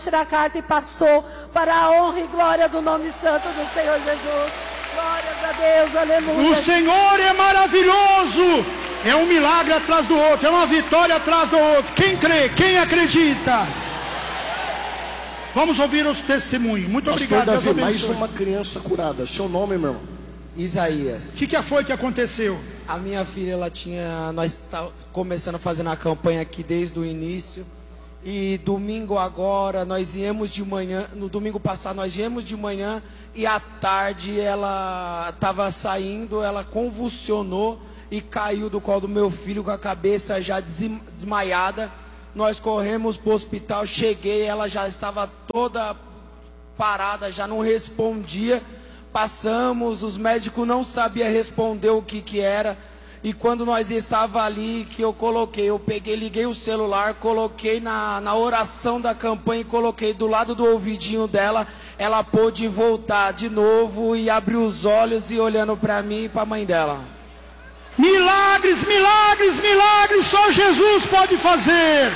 tirar a carta e passou para a honra e glória do nome santo do Senhor Jesus. Glórias a Deus, aleluia. O Senhor é maravilhoso. É um milagre atrás do outro, é uma vitória atrás do outro. Quem crê, quem acredita? Vamos ouvir os testemunhos. Muito obrigado. Pastor Davi, mais uma criança curada. Seu nome, meu irmão? Isaías. O que foi que aconteceu? A minha filha, nós estamos começando a fazer a campanha aqui desde o início. E domingo agora, nós viemos de manhã. No domingo passado, nós viemos de manhã. E à tarde, ela estava saindo, ela convulsionou e caiu do colo do meu filho com a cabeça já desmaiada. Nós corremos para o hospital, cheguei, ela já estava toda parada, já não respondia. Passamos, os médicos não sabiam responder o que era. E quando nós estava ali, que eu peguei, liguei o celular, coloquei na oração da campanha e coloquei do lado do ouvidinho dela. Ela pôde voltar de novo e abrir os olhos e olhando para mim e para a mãe dela. Milagres, milagres, milagres, só Jesus pode fazer.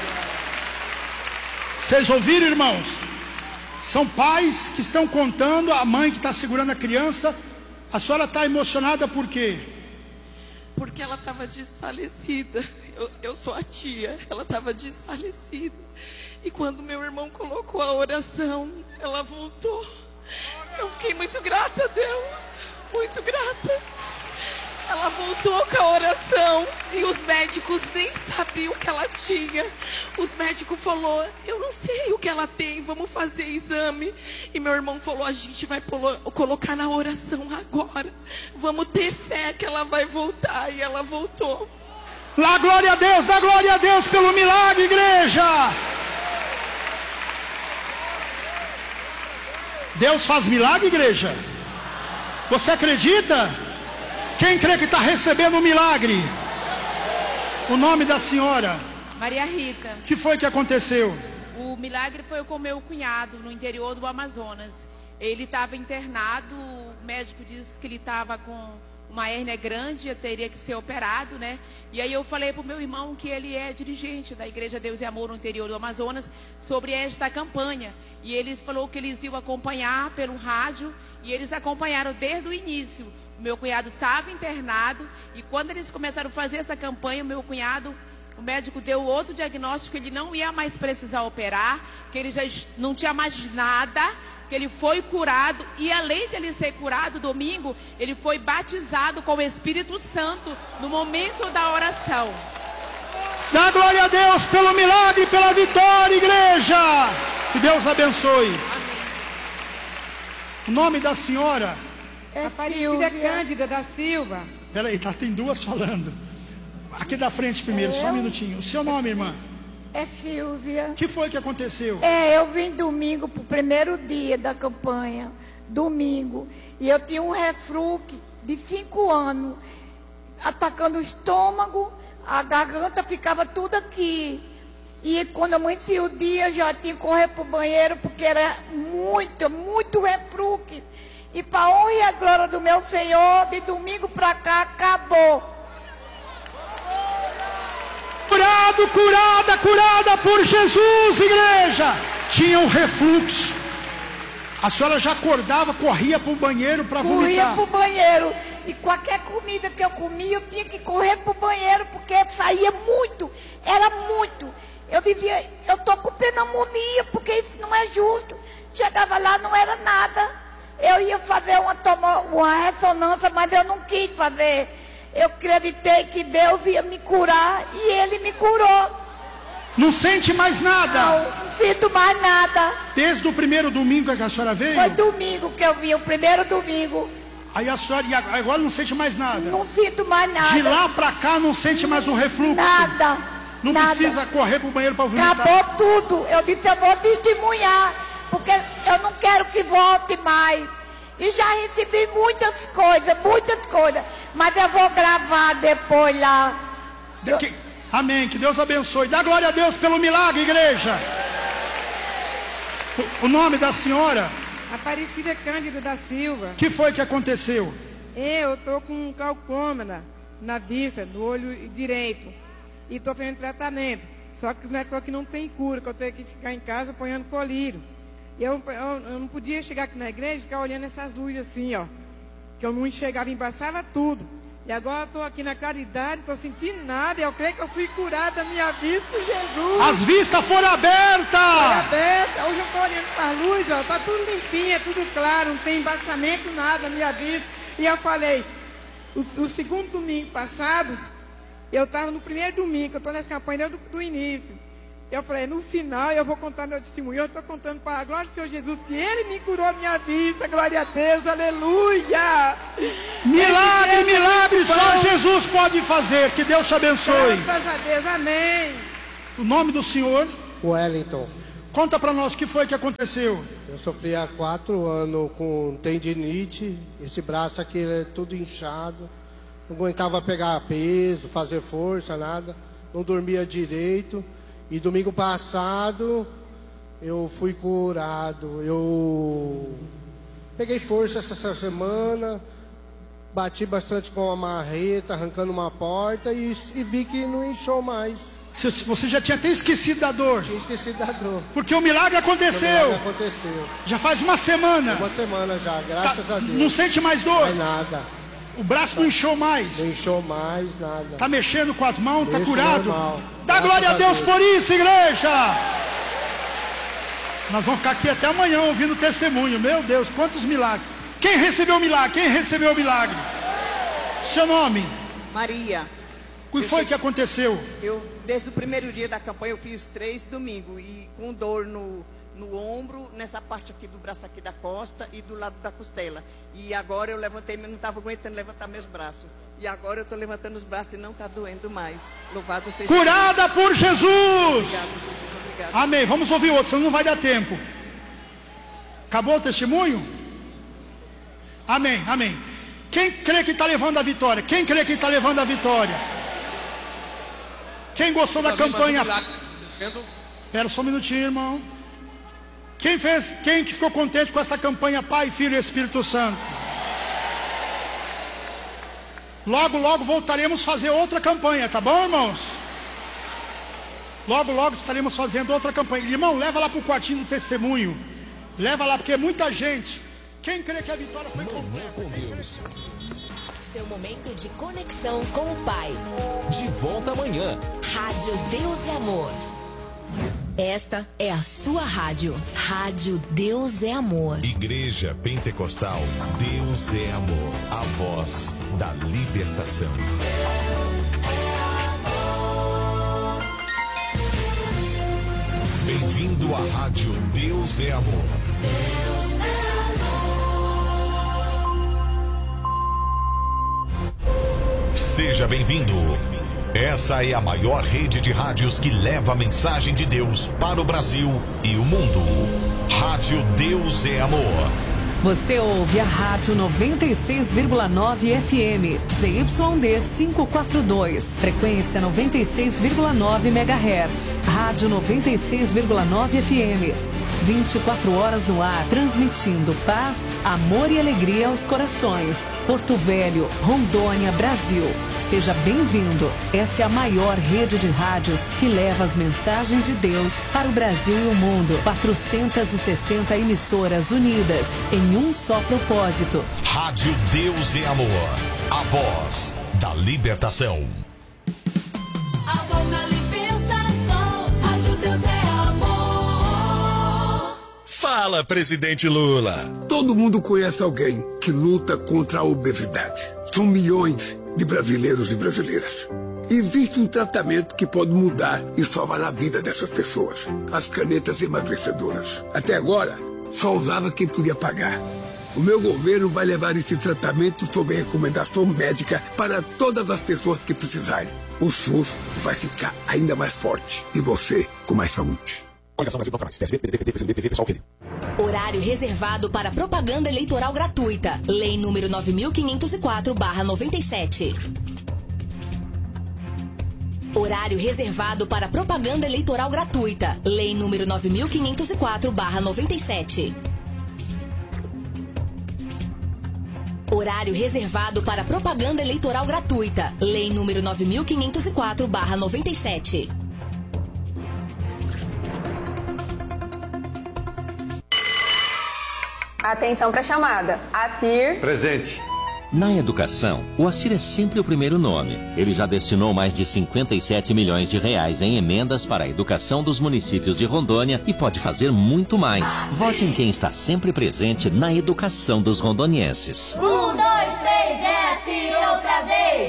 Vocês ouviram, irmãos? São pais que estão contando, a mãe que está segurando a criança. A senhora está emocionada por quê? Porque ela estava desfalecida. Eu sou a tia, ela estava desfalecida. E quando meu irmão colocou a oração, ela voltou. Eu fiquei muito grata a Deus, muito grata. Ela voltou com a oração e os médicos nem sabiam o que ela tinha. Os médicos falaram, eu não sei o que ela tem, vamos fazer exame. E meu irmão falou, a gente vai colocar na oração agora. Vamos ter fé que ela vai voltar. E ela voltou. Dá glória a Deus pelo milagre, igreja. Deus faz milagre, igreja? Você acredita? Quem crê que está recebendo um milagre? O nome da senhora? Maria Rita. O que foi que aconteceu? O milagre foi com meu cunhado no interior do Amazonas. Ele estava internado, o médico disse que ele estava com uma hérnia grande, teria que ser operado, né? E aí eu falei para o meu irmão, que ele é dirigente da Igreja Deus e Amor no interior do Amazonas, sobre esta campanha. E ele falou que eles iam acompanhar pelo rádio, e eles acompanharam desde o início. Meu cunhado estava internado e quando eles começaram a fazer essa campanha, o médico deu outro diagnóstico, que ele não ia mais precisar operar, que ele já não tinha mais nada, que ele foi curado. E além dele ser curado, domingo, ele foi batizado com o Espírito Santo no momento da oração. Dá glória a Deus pelo milagre, pela vitória, igreja. Que Deus abençoe. Amém. O nome da senhora? Aparecida Cândida da Silva. Peraí, tem duas falando. Aqui da frente primeiro, só um minutinho. O seu nome, irmã? É Silvia. O que foi que aconteceu? Eu vim domingo pro primeiro dia da campanha. Domingo. E eu tinha um refluxo de 5 anos. Atacando o estômago, a garganta ficava tudo aqui. E quando amanhecia o dia, eu já tinha que correr pro banheiro, porque era muito refluxo. E para a honra e a glória do meu Senhor, de domingo para cá, acabou. Curada por Jesus, igreja. Tinha um refluxo. A senhora já acordava, corria para o banheiro para vomitar. Corria para o banheiro. E qualquer comida que eu comia, eu tinha que correr para o banheiro, porque saía muito. Era muito. Eu dizia, eu estou com pneumonia, porque isso não é justo. Chegava lá, não era nada. Eu ia fazer uma ressonância, mas eu não quis fazer. Eu acreditei que Deus ia me curar e Ele me curou. Não sente mais nada? Não sinto mais nada. Desde o primeiro domingo que a senhora veio? Foi domingo que eu vim, o primeiro domingo. Aí a senhora, e agora não sente mais nada? Não sinto mais nada. De lá pra cá não sente mais um refluxo? Nada. Não precisa correr pro banheiro para vomitar? Acabou tudo. Eu disse, eu vou testemunhar, porque eu não quero que volte mais. E já recebi muitas coisas, mas eu vou gravar depois lá. Amém, que Deus abençoe. Dá glória a Deus pelo milagre, igreja. O nome da senhora? Aparecida Cândida da Silva. O que foi que aconteceu? Eu estou com um glaucoma na vista do olho direito. E estou fazendo tratamento. Só que o médico falou que não tem cura, que eu tenho que ficar em casa apanhando colírio. E eu não podia chegar aqui na igreja e ficar olhando essas luzes assim, ó. Que eu não enxergava, embaçava tudo. E agora eu estou aqui na caridade, não estou sentindo nada. E eu creio que eu fui curada da minha vista por Jesus. As vistas foram abertas. Foi aberta. Hoje eu estou olhando para a luz, ó. Está tudo limpinho, é tudo claro, não tem embaçamento, nada na minha vista. E eu falei, o segundo domingo passado, eu estava no primeiro domingo, eu estou nessa campanha do início. Eu falei, no final eu vou contar meu testemunho. Eu estou contando para a glória do Senhor Jesus que Ele me curou a minha vista. Glória a Deus, aleluia. Milagre, milagre, só Jesus pode fazer. Que Deus te abençoe. Graças a Deus, amém. O nome do senhor? Wellington. Conta para nós o que foi que aconteceu. Eu sofri há 4 anos com tendinite. Esse braço aqui é todo inchado. Não aguentava pegar peso, fazer força, nada. Não dormia direito. E domingo passado eu fui curado. Eu peguei força essa semana, bati bastante com a marreta, arrancando uma porta e vi que não inchou mais. Você já tinha até esquecido da dor. Tinha esquecido da dor. Porque o milagre aconteceu. O milagre aconteceu. Já faz uma semana. Uma semana já, graças a Deus. Não sente mais dor? Mais nada. O braço não inchou mais? Não inchou mais, nada. Tá mexendo com as mãos, tá curado? Normal. Dá glória a Deus por isso, igreja! Nós vamos ficar aqui até amanhã ouvindo o testemunho. Meu Deus, quantos milagres. Quem recebeu o milagre? Quem recebeu o milagre? Seu nome? Maria. O que foi que aconteceu? Desde o primeiro dia da campanha, eu fiz 3 domingos. E com dor no ombro, nessa parte aqui do braço aqui da costa e do lado da costela. E agora eu levantei, mas não estava aguentando levantar meus braços. E agora eu estou levantando os braços e não está doendo mais. Louvado seja Deus. Curada por Jesus! Obrigado, Jesus, obrigado. Amém. Vamos ouvir outro, senão não vai dar tempo. Acabou o testemunho? Amém, amém. Quem crê que está levando a vitória? Quem crê que está levando a vitória? Quem gostou da campanha? Espera só um minutinho, irmão. Quem que ficou contente com essa campanha Pai, Filho e Espírito Santo? Logo, logo voltaremos a fazer outra campanha, tá bom, irmãos? Logo, logo estaremos fazendo outra campanha. Irmão, leva lá para o quartinho do testemunho. Leva lá, porque é muita gente. Quem crê que a vitória foi completa? Seu momento de conexão com o Pai. De volta amanhã. Rádio Deus é Amor. Esta é a sua rádio. Rádio Deus é Amor. Igreja Pentecostal Deus é Amor. A voz da libertação. Bem-vindo à rádio Deus é Amor. Deus é amor. Seja bem-vindo. Essa é a maior rede de rádios que leva a mensagem de Deus para o Brasil e o mundo. Rádio Deus é Amor. Você ouve a Rádio 96,9 FM, ZYD 542, frequência 96,9 MHz. Rádio 96,9 FM. 24 horas no ar, transmitindo paz, amor e alegria aos corações. Porto Velho, Rondônia, Brasil. Seja bem-vindo. Essa é a maior rede de rádios que leva as mensagens de Deus para o Brasil e o mundo. 460 emissoras unidas em um só propósito. Rádio Deus é Amor. A voz da libertação. A voz da libertação. Rádio Deus é Amor. Fala, presidente Lula. Todo mundo conhece alguém que luta contra a obesidade. São milhões de brasileiros e brasileiras. Existe um tratamento que pode mudar e salvar a vida dessas pessoas. As canetas emagrecedoras. Até agora, só usava quem podia pagar. O meu governo vai levar esse tratamento sob recomendação médica para todas as pessoas que precisarem. O SUS vai ficar ainda mais forte e você com mais saúde. Horário reservado para propaganda eleitoral gratuita. Lei número 9504/97. Horário reservado para propaganda eleitoral gratuita. Lei número 9504/97. Horário reservado para propaganda eleitoral gratuita. Lei número 9504/97. Atenção para a chamada. Acir. Presente. Na educação, o Acir é sempre o primeiro nome. Ele já destinou mais de 57 milhões de reais em emendas para a educação dos municípios de Rondônia e pode fazer muito mais. Vote em quem está sempre presente na educação dos rondonienses. 1, 2, 3, é Acir outra vez!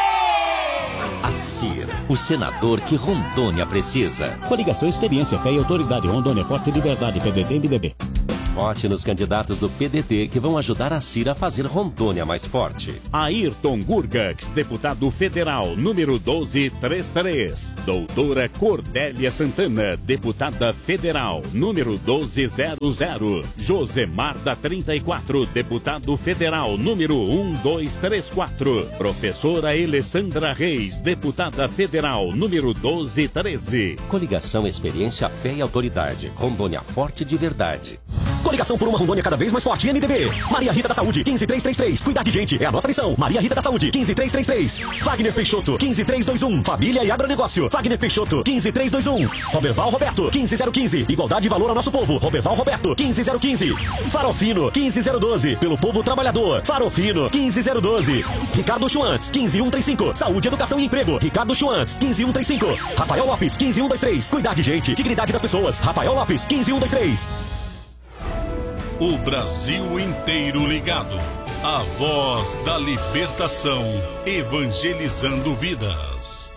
Acir, o senador que Rondônia precisa. Coligação Experiência, Fé e Autoridade. Rondônia Forte de Verdade, PDT e MDB. Vote nos candidatos do PDT que vão ajudar a Cira a fazer Rondônia mais forte. Ayrton Gurgax, deputado federal, número 1233. Doutora Cordélia Santana, deputada federal, número 1200. Josemar da 34, deputado federal, número 1234. Professora Alessandra Reis, deputada federal, número 1213. Coligação Experiência, Fé e Autoridade. Rondônia forte de verdade. Coligação por uma Rondônia cada vez mais forte, NDB. Maria Rita da Saúde, 15333. Cuidar de gente é a nossa missão. Maria Rita da Saúde, 15333. Wagner Peixoto, 15321. Família e agronegócio. Wagner Peixoto, 15321. Roberval Roberto, 15015. Igualdade e valor ao nosso povo. Roberval Roberto, 15015. Farofino, 15012. Pelo povo trabalhador. Farofino, 15012. Ricardo Schwantz, 15135. Saúde, educação e emprego. Ricardo Schwantz, 15135. Rafael Lopes, 15123. Cuidar de gente, dignidade das pessoas. Rafael Lopes, 15123. O Brasil inteiro ligado. A voz da libertação, evangelizando vidas.